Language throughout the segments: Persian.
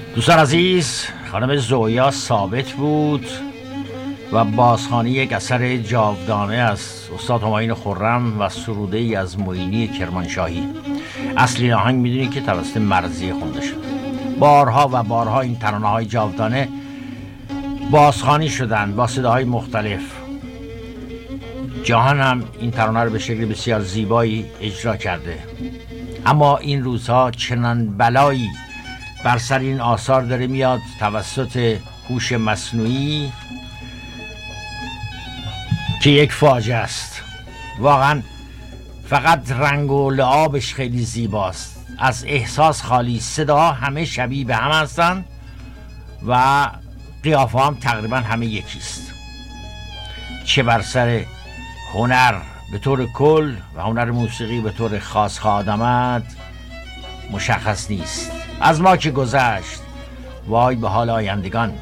دوستان عزیز، خانم زویا ثابت بود و بازخوانی یک اثر جاودانه از استاد همایون خرم و سروده ای از معینی کرمانشاهی. اصلی آهنگ میدونید که توسط مرضی خونده شد. بارها و بارها این ترانه‌های جاودانه بازخوانی شدند با صداهای مختلف. جهان هم این ترانه رو به شکل بسیار زیبایی اجرا کرده. اما این روزها چنان بلایی بر سر این آثار داره میاد توسط هوش مصنوعی که یک فاجعه است. واقعا فقط رنگ و لعابش خیلی زیباست، از احساس خالی، صداها همه شبیه به هم هستن و قیافه هم تقریبا همه یکیست. چه بر سر هنر به طور کل و هنر موسیقی به طور خاص خواهد آمد مشخص نیست. از ما که گذشت، وای به حال آیندگان.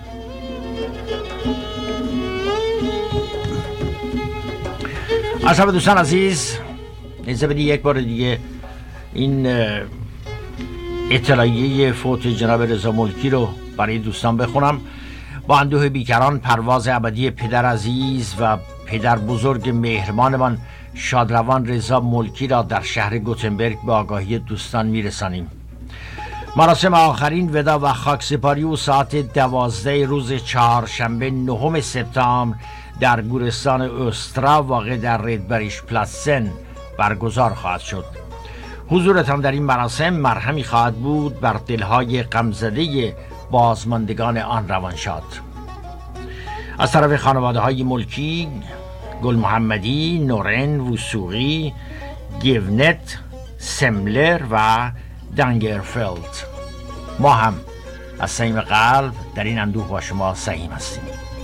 اصحاب دوستان عزیز، اجازه بدید یک بار دیگه این اطلاعیه فوت جناب رضا ملکی رو برای دوستان بخونم. با اندوه بیکران پرواز ابدی پدر عزیز و پدر بزرگ مهربانمان شادروان رضا ملکی را در شهر گوتنبرگ به آگاهی دوستان میرسانیم. مراسم آخرین ودا و خاکسپاری او ساعت 12 روز چهارشنبه 9 سپتامبر در گورستان اوسترا واقع در ریدبریش پلاتسن برگزار خواهد شد. حضورتان در این مراسم مرهمی خواهد بود بر دلهای غمزده بازماندگان آن روانشاد. از طرف خانواده های ملکی، گل محمدی، نورن وسوقی، گیونت، سملر و دنگرفلد، ما هم از صمیم قلب در این اندوه با شما سهیم هستیم.